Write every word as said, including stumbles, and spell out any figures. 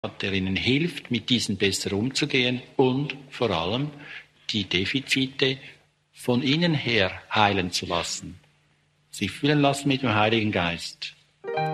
der ihnen hilft, mit diesen besser umzugehen und vor allem die Defizite von innen her heilen zu lassen, sich füllen lassen mit dem Heiligen Geist.